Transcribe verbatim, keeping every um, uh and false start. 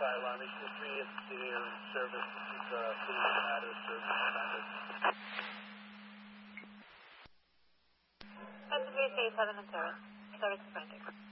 fire alarm. Issue three is here in service. This is uh, police matter service standard. That's three seven and seven. Service printing.